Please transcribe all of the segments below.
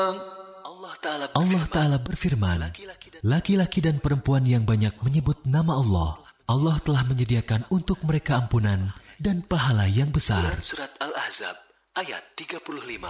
Allah Ta'ala berfirman, laki-laki dan perempuan yang banyak menyebut nama Allah, Allah telah menyediakan untuk mereka ampunan dan pahala yang besar. Surat Al-Ahzab ayat 35.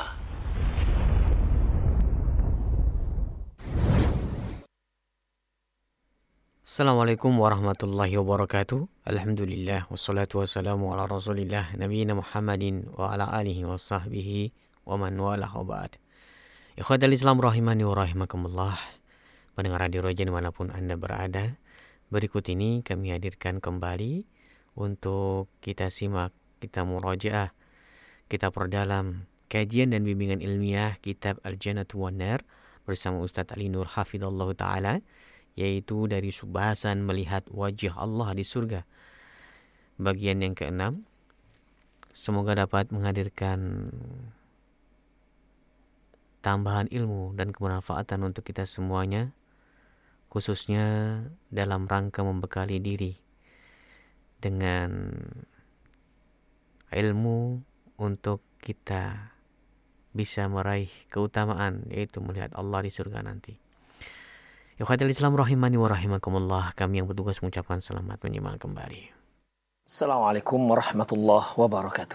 Assalamualaikum warahmatullahi wabarakatuh. Alhamdulillah wassalatu wassalamu ala Rasulillah nabiyina Muhammadin wa ala alihi wa sahbihi wa man walah wa ba'd. Ikhwatal Islam rahimani wa rahimakumullah. Pendengar Radio Roja dimanapun Anda berada, berikut ini kami hadirkan kembali untuk kita simak, kita murajaah, kita perdalam kajian dan bimbingan ilmiah kitab Al-Jannatu wan Nar bersama Ustadz Ali Nur Hafidhallahu Ta'ala, yaitu dari subbahasan melihat wajah Allah di surga. Bagian yang ke-6, semoga dapat menghadirkan tambahan ilmu dan kebermanfaatan untuk kita semuanya, khususnya dalam rangka membekali diri dengan ilmu untuk kita bisa meraih keutamaan, yaitu melihat Allah di surga nanti. Ikhwatul Islam rahimani wa rahimakumullah, kami yang bertugas mengucapkan selamat menyimak kembali. Assalamualaikum warahmatullahi wabarakatuh.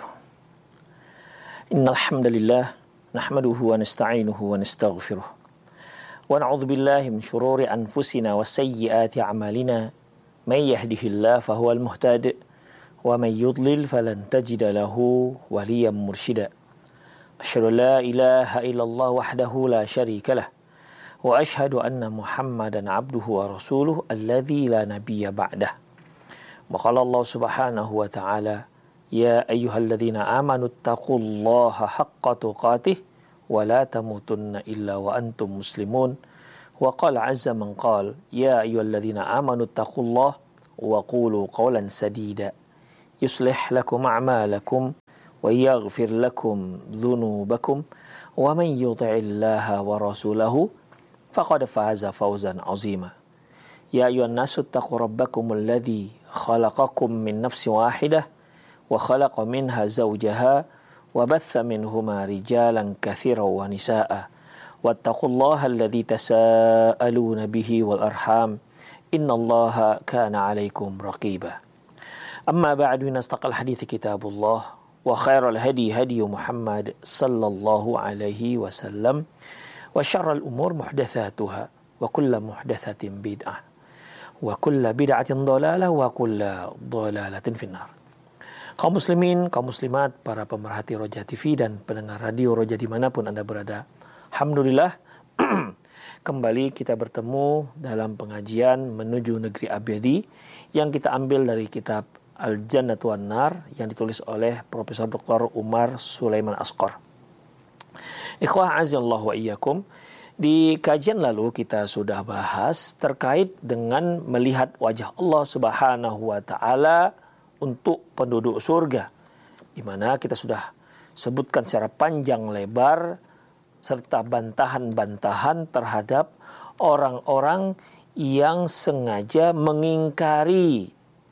Innal hamdalillah nahmaduhu wa nasta'inuhu wa nastaghfiruh. Wa na'udzu billahi min shururi anfusina wa sayyiati a'malina. May yahdihillahu fahuwal muhtadi wa may yudlil falan tajida lahu waliyyan mursyida. Asyhadu an la ilaha illallah wahdahu la syarika lah. Wa ashhadu anna Muhammadan abduhu wa rasuluh alladzi la nabiyya ba'dah. Wa qala Allah subhanahu wa ta'ala, ya ayyuhalladzina amanu taqullaha haqqa tuqatih wa la tamutunna illa wa antum muslimun. Wa qala azza man qala, ya ayyuhalladzina amanu taqullaha wa qulu qawlan sadida yuslih lakum a'malakum wa yaghfir lakum dhunubakum wa man yuti'illaha wa rasulahu faqad faza fawzan 'azima. Ya ayyuhan nasu taqu rabbakum alladzi khalaqakum min nafsin wahidah wa khalaqa minha zawjaha wa batha minhuma rijalan katsiran wa nisaa'a wattaqullaha alladzi tasaaluna bihi wal arham innallaha kana 'alaikum raqiba. Amma ba'du, nastaqal hadithi kitabullah wa khairal hadi hadi Muhammad sallallahu alaihi wasallam wa syarrul umur muhdatsatuha wa kullu muhdatsatin bid'ah wa kullu bid'atin dhalalah wa kullu dhalalatin finnar. Kaum muslimin, kaum muslimat, para pemerhati Roja TV dan pendengar radio Roja dimanapun Anda berada, alhamdulillah kembali kita bertemu dalam pengajian menuju negeri abadi yang kita ambil dari kitab Al-Jannatu wan Nar yang ditulis oleh Profesor Dr. Umar Sulaiman Asqar. Ikhwah azallahu wa iyyakum, di kajian lalu kita sudah bahas terkait dengan melihat wajah Allah Subhanahu wa taala untuk penduduk surga, di mana kita sudah sebutkan secara panjang lebar serta bantahan-bantahan terhadap orang-orang yang sengaja mengingkari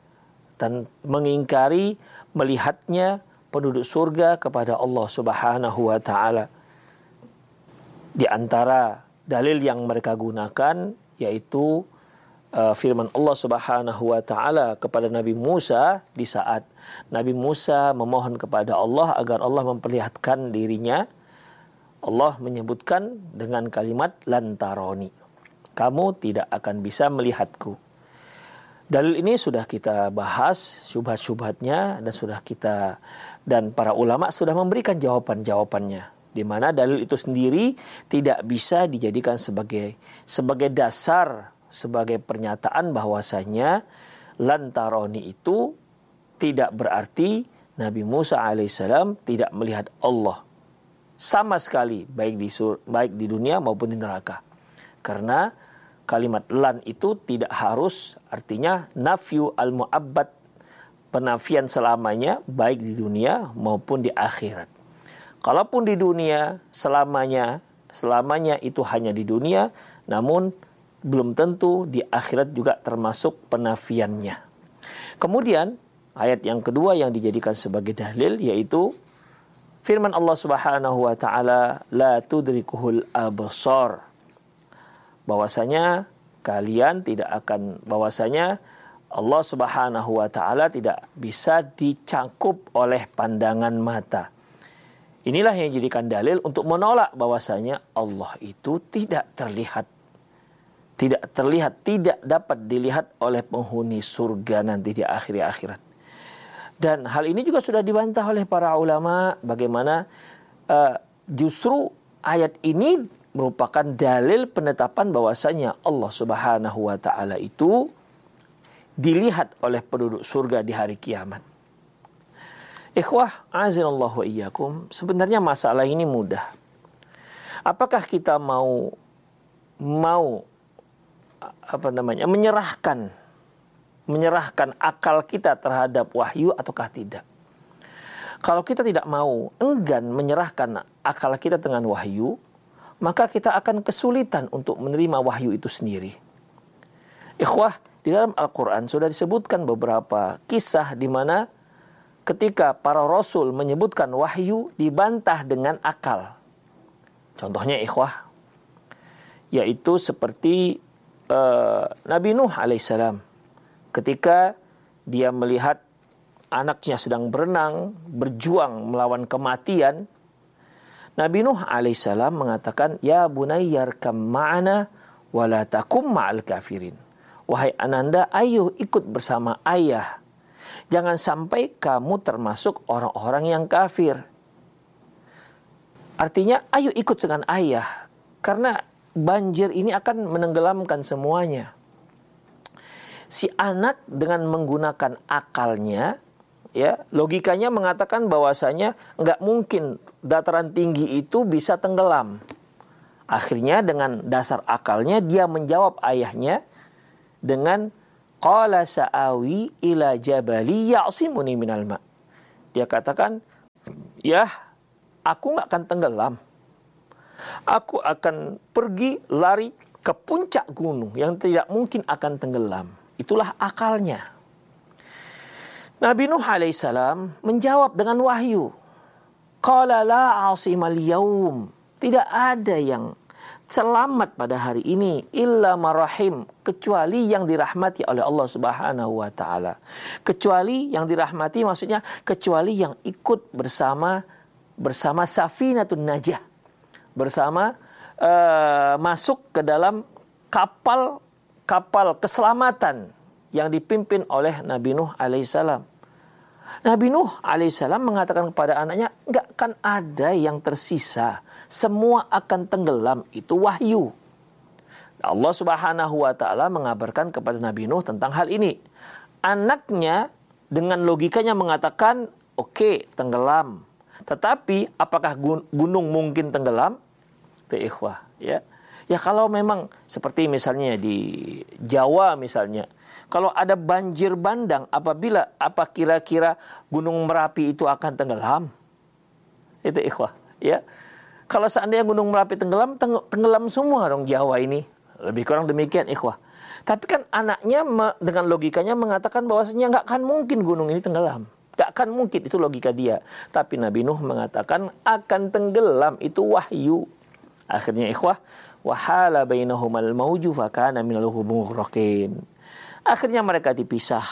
melihatnya penduduk surga kepada Allah Subhanahu wa taala. Di antara dalil yang mereka gunakan yaitu firman Allah Subhanahu wa taala kepada Nabi Musa di saat Nabi Musa memohon kepada Allah agar Allah memperlihatkan dirinya. Allah menyebutkan dengan kalimat lantaroni, kamu tidak akan bisa melihatku. Dalil ini sudah kita bahas syubhat-syubhatnya dan para ulama sudah memberikan jawaban-jawabannya, di mana dalil itu sendiri tidak bisa dijadikan sebagai dasar, sebagai pernyataan bahwasanya lantaroni itu tidak berarti Nabi Musa alaihissalam tidak melihat Allah sama sekali, baik di dunia maupun di neraka. Karena kalimat lan itu tidak harus artinya nafyu al-mu'abbad, penafian selamanya baik di dunia maupun di akhirat. Kalaupun di dunia selamanya itu hanya di dunia, namun belum tentu di akhirat juga termasuk penafiannya. Kemudian ayat yang kedua yang dijadikan sebagai dalil yaitu Firman Allah Subhanahu wa taala, la tudrikuhul absar. Bahwasanya bahwasanya Allah Subhanahu wa taala tidak bisa dicangkup oleh pandangan mata. Inilah yang dijadikan dalil untuk menolak bahwasanya Allah itu tidak terlihat, tidak dapat dilihat oleh penghuni surga nanti di akhirat. Dan hal ini juga sudah dibantah oleh para ulama, bagaimana justru ayat ini merupakan dalil penetapan bahwasanya Allah Subhanahu wa taala itu dilihat oleh penduduk surga di hari kiamat. Ikhwah, azinallahu wa iyyakum, sebenarnya masalah ini mudah. Apakah kita mau menyerahkan akal kita terhadap wahyu ataukah tidak? Kalau kita tidak mau, enggan menyerahkan akal kita dengan wahyu, maka kita akan kesulitan untuk menerima wahyu itu sendiri. Ikhwah, di dalam Al-Quran sudah disebutkan beberapa kisah di mana ketika para rasul menyebutkan wahyu dibantah dengan akal. Contohnya ikhwah, yaitu seperti Nabi Nuh alaihissalam. Ketika dia melihat anaknya sedang berenang, berjuang melawan kematian, Nabi Nuh alaihissalam mengatakan, ya bunayyarkam ma'ana wa la takum ma'al kafirin. Wahai ananda, ayo ikut bersama ayah. Jangan sampai kamu termasuk orang-orang yang kafir. Artinya, ayo ikut dengan ayah. Karena banjir ini akan menenggelamkan semuanya. Si anak dengan menggunakan akalnya, ya, logikanya mengatakan bahwasanya nggak mungkin dataran tinggi itu bisa tenggelam. Akhirnya dengan dasar akalnya dia menjawab ayahnya dengan qala sa'awi ila jabali ya'simuni minal ma'. Dia katakan, ya, aku nggak akan tenggelam. Aku akan pergi lari ke puncak gunung yang tidak mungkin akan tenggelam. Itulah akalnya. Nabi Nuh alaihissalam menjawab dengan wahyu. Qala la 'asimal yaum. Tidak ada yang selamat pada hari ini illa marahim, kecuali yang dirahmati oleh Allah Subhanahu wa taala. Kecuali yang dirahmati maksudnya kecuali yang ikut bersama safinatun najah. Bersama masuk ke dalam kapal keselamatan yang dipimpin oleh Nabi Nuh alaihissalam. Nabi Nuh alaihissalam mengatakan kepada anaknya, enggak akan ada yang tersisa. Semua akan tenggelam. Itu wahyu. Allah Subhanahu wa taala mengabarkan kepada Nabi Nuh tentang hal ini. Anaknya dengan logikanya mengatakan, oke, tenggelam. Tetapi apakah gunung mungkin tenggelam? Itu ikhwah, ya. Ya kalau memang seperti misalnya di Jawa misalnya, kalau ada banjir bandang, apa kira-kira Gunung Merapi itu akan tenggelam? Itu ikhwah, ya. Kalau seandainya Gunung Merapi tenggelam semua dong Jawa ini. Lebih kurang demikian ikhwah. Tapi kan anaknya dengan logikanya mengatakan bahwasanya nggak akan mungkin gunung ini tenggelam. Nggak akan mungkin, itu logika dia. Tapi Nabi Nuh mengatakan akan tenggelam, itu wahyu. Akhirnya ikhwah, wahala bainahumal mauju fakana minal mughraqin. Akhirnya mereka dipisah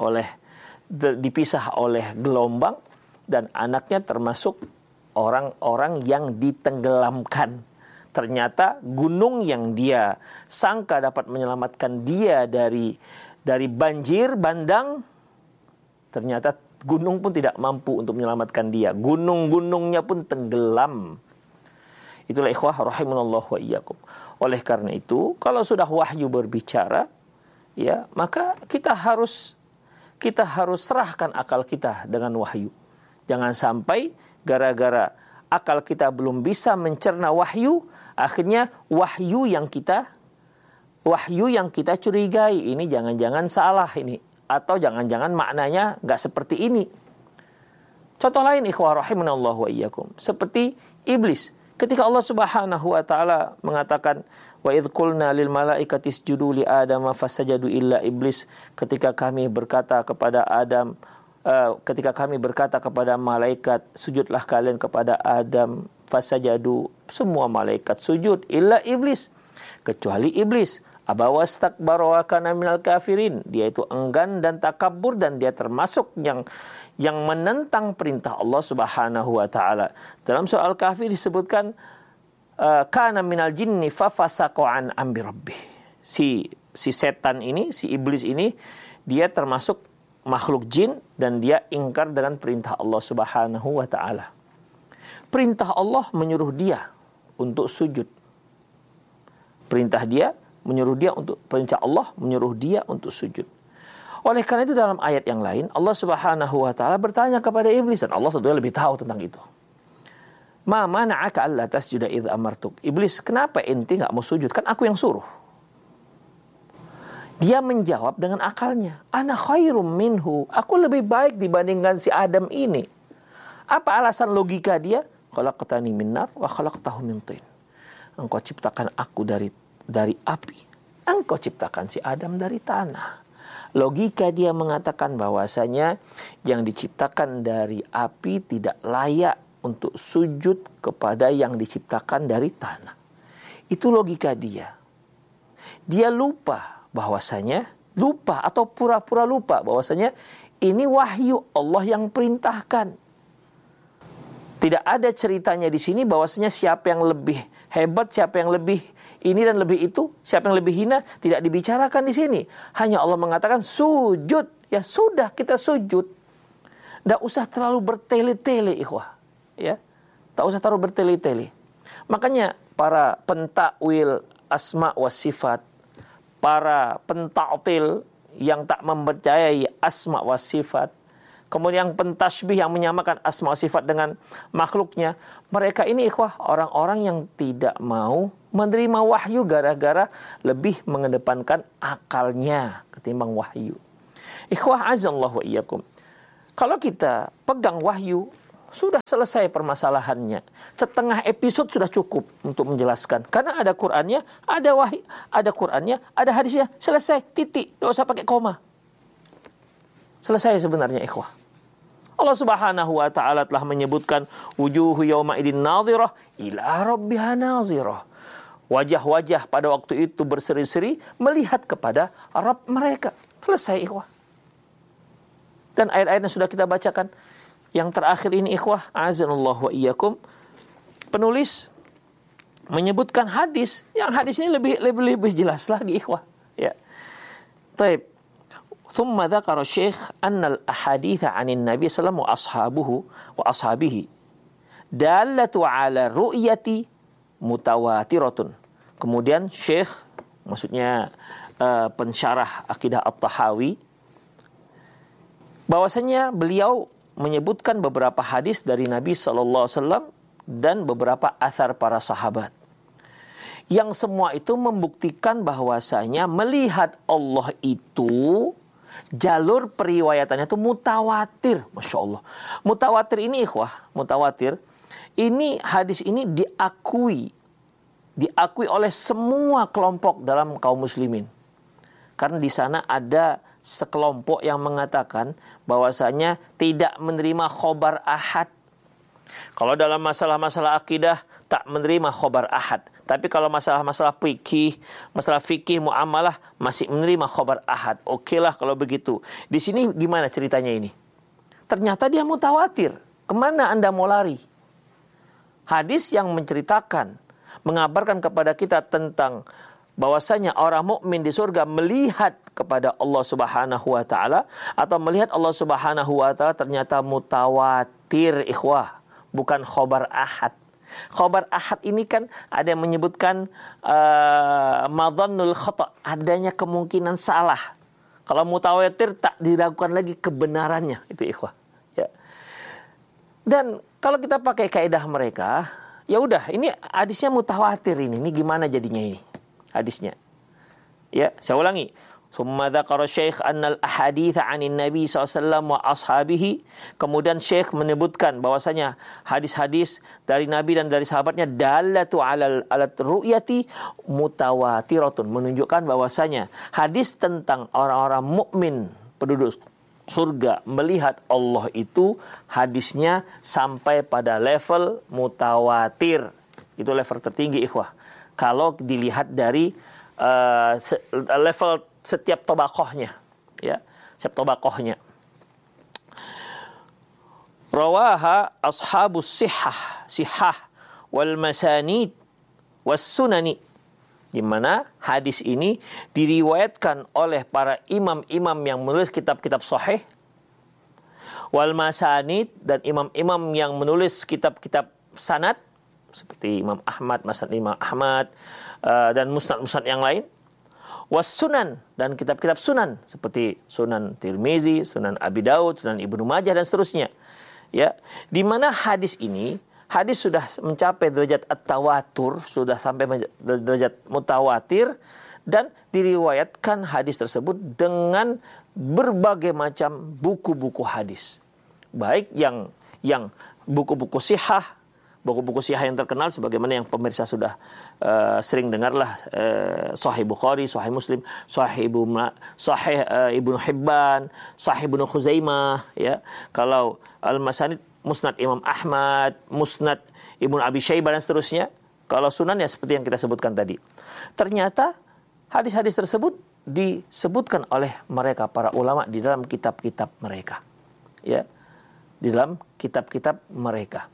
oleh gelombang dan anaknya termasuk orang-orang yang ditenggelamkan. Ternyata gunung yang dia sangka dapat menyelamatkan dia dari banjir bandang, ternyata gunung pun tidak mampu untuk menyelamatkan dia. Gunung-gunungnya pun tenggelam. Itulah ikhwah rahimanallahu wa iyyakum. Oleh karena itu, kalau sudah wahyu berbicara, ya, maka kita harus serahkan akal kita dengan wahyu. Jangan sampai gara-gara akal kita belum bisa mencerna wahyu, akhirnya wahyu yang kita curigai ini jangan-jangan salah ini, atau jangan-jangan maknanya nggak seperti ini. Contoh lain ikhwah rahimanallahu wa iyyakum, seperti iblis. Ketika Allah Subhanahu wa taala mengatakan wa idz qulna lil malaikati isjudu li adama fasajadu illa iblis, ketika kami berkata kepada Adam ketika kami berkata kepada malaikat, sujudlah kalian kepada Adam, fasajadu, semua malaikat sujud, illa iblis, kecuali iblis. Aba wastakbara wa kana minal kafirin, dia itu enggan dan takabur, dan dia termasuk yang menentang perintah Allah Subhanahu wa taala. Dalam surah Al-Kahfi disebutkan kana minal jinni fa fasaqa an amri rabbih. Si setan ini, si iblis ini, dia termasuk makhluk jin dan dia ingkar dengan perintah Allah Subhanahu wa taala. Perintah Allah menyuruh dia untuk sujud. Perintah Allah menyuruh dia untuk sujud. Oleh karena itu dalam ayat yang lain Allah Subhanahu wa taala bertanya kepada iblis, dan Allah tentunya lebih tahu tentang itu. Ma mana'aka alla tasjuda idz amartuk. Iblis, kenapa ente enggak mau sujud? Kan aku yang suruh. Dia menjawab dengan akalnya, ana khairum minhu, aku lebih baik dibandingkan si Adam ini. Apa alasan logika dia? Khalaqtani min nar wa khalaqtahu min tin. Engkau ciptakan aku dari api, engkau ciptakan si Adam dari tanah. Logika dia mengatakan bahwasanya yang diciptakan dari api tidak layak untuk sujud kepada yang diciptakan dari tanah. Itu logika dia. Dia lupa atau pura-pura lupa bahwasanya ini wahyu Allah yang perintahkan. Tidak ada ceritanya di sini bahwasanya siapa yang lebih hebat, siapa yang lebih ini dan lebih itu, siapa yang lebih hina, tidak dibicarakan di sini. Hanya Allah mengatakan sujud. Ya sudah, kita sujud. Tidak usah terlalu bertele-tele, ikhwah. Ya, tak usah terlalu bertele-tele. Makanya para pentakwil asma wa sifat, para pentaktil yang tak mempercayai asma wa sifat, kemudian pentasbih yang menyamakan asma wa sifat dengan makhluknya, mereka ini ikhwah orang-orang yang tidak mau menerima wahyu gara-gara lebih mengedepankan akalnya ketimbang wahyu. Ikhwah azallahu wa iyyakum. Kalau kita pegang wahyu, sudah selesai permasalahannya. Setengah episode sudah cukup untuk menjelaskan. Karena ada Qur'annya, ada wahyu, ada Qur'annya, ada hadisnya. Selesai, titik. Tidak usah pakai koma. Selesai sebenarnya ikhwah. Allah Subhanahu wa taala telah menyebutkan wujuhu yauma idin nadhirah ila rabbiha nazirah. Wajah-wajah pada waktu itu berseri-seri melihat kepada Rabb mereka. Selesai ikhwah. Dan ayat-ayat yang sudah kita bacakan, yang terakhir ini ikhwah azanallahu wa iyyakum, penulis menyebutkan hadis, yang hadis ini lebih jelas lagi ikhwah. Ya. Baik. ثم ذكر الشيخ أن الأحاديث عن النبي صلى الله عليه وسلم وأصحابه دالة على الرؤية متواترة. Kemudian Syekh, maksudnya pensyarah akidah At-Tahawi, bahwasanya beliau menyebutkan beberapa hadis dari Nabi SAW dan beberapa athar para sahabat, yang semua itu membuktikan bahwasanya melihat Allah itu jalur periwayatannya itu mutawatir. Masya Allah. Mutawatir ini ikhwah, mutawatir ini, hadis ini diakui oleh semua kelompok dalam kaum muslimin. Karena di sana ada sekelompok yang mengatakan bahwasanya tidak menerima khobar ahad. Kalau dalam masalah-masalah akidah tak menerima khobar ahad. Tapi kalau masalah-masalah masalah fikih, muamalah masih menerima khobar ahad. Okelah kalau begitu. Di sini gimana ceritanya ini? Ternyata dia mutawatir. Kemana Anda mau lari? Hadis yang menceritakan, mengabarkan kepada kita tentang bahwasanya orang mukmin di surga melihat kepada Allah Subhanahu wa taala atau melihat Allah Subhanahu wa taala ternyata mutawatir ikhwah, bukan khobar ahad. Khobar ahad ini kan ada yang menyebutkan madhannul khata', adanya kemungkinan salah. Kalau mutawatir tak diragukan lagi kebenarannya, itu ikhwah. Ya. Dan kalau kita pakai kaidah mereka, ya udah, ini hadisnya mutawatir ini gimana jadinya ini hadisnya? Ya, saya ulangi. Summa dzakara Syekh annal ahadits 'anin Nabi SAW wa ashabihi. Kemudian Syekh menyebutkan bahwasanya hadis-hadis dari Nabi dan dari sahabatnya dalatu 'ala ru'yati mutawatiratun, menunjukkan bahwasanya hadis tentang orang-orang mukmin penduduk surga melihat Allah itu hadisnya sampai pada level mutawatir. Itu level tertinggi ikhwah. Kalau dilihat dari level setiap tobakohnya, ya, setiap tobakohnya. Rawaha ashabus sihah wal masanid was sunani, di mana hadis ini diriwayatkan oleh para imam-imam yang menulis kitab-kitab sahih, wal masanid, dan imam-imam yang menulis kitab-kitab sanad seperti Imam Ahmad, Musnad Imam Ahmad, dan musnad-musnad yang lain, was sunan, dan kitab-kitab sunan seperti Sunan Tirmizi, Sunan Abi Daud, Sunan Ibnu Majah, dan seterusnya. Ya, di mana hadis sudah mencapai derajat at-tawatur, sudah sampai derajat mutawatir, dan diriwayatkan hadis tersebut dengan berbagai macam buku-buku hadis. Baik yang buku-buku sihah, buku-buku sihah yang terkenal sebagaimana yang pemirsa sudah sering dengarlah, Sahih Bukhari, Sahih Muslim, Sahih Ibnu Hibban, Sahih Ibnu Khuzaimah, ya. Kalau Al-Masanid, Musnad Imam Ahmad, Musnad Ibnu Abi Syaibah, dan seterusnya. Kalau sunan ya seperti yang kita sebutkan tadi. Ternyata hadis-hadis tersebut disebutkan oleh mereka para ulama di dalam kitab-kitab mereka. Ya. Di dalam kitab-kitab mereka.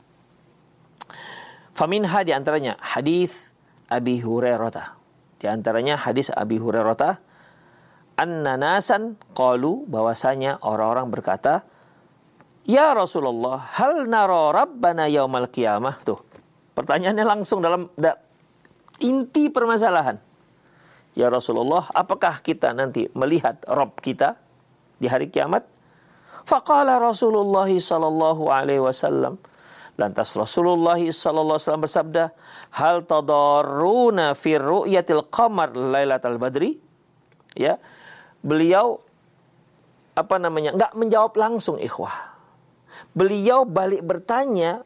Faminha, di antaranya hadis Abi Hurairah. Di antaranya hadis Abi Hurairah, anna nasan qalu, bahwasanya orang-orang berkata, ya Rasulullah, hal nara rabbana yaumal qiyamah. Tuh, pertanyaannya langsung dalam inti permasalahan. Ya Rasulullah, apakah kita nanti melihat Rabb kita di hari kiamat? Faqala Rasulullah sallallahu alaihi wasallam, lantas Rasulullah sallallahu alaihi wasallam bersabda, hal tadarruna fi ru'yatil qamar lailatal badri? Ya, beliau enggak menjawab langsung ikhwah. Beliau balik bertanya